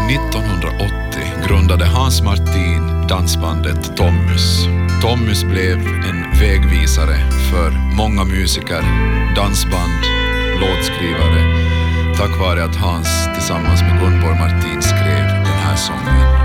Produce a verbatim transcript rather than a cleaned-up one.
nittonhundraåttio grundade Hans Martin dansbandet Tommus. Tommus blev en vägvisare för många musiker, dansband, låtskrivare, tack vare att Hans tillsammans med Gunborg Martin skrev den här sången.